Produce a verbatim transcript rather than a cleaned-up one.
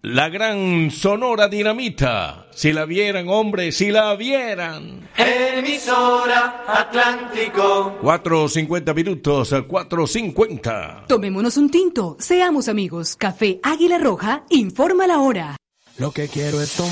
la gran Sonora Dinamita. Si la vieran, hombre, si la vieran. Emisora Atlántico. cuatro cincuenta minutos, cuatro cincuenta. Tomémonos un tinto, seamos amigos. Café Águila Roja, informa la hora. Lo que quiero es tomar.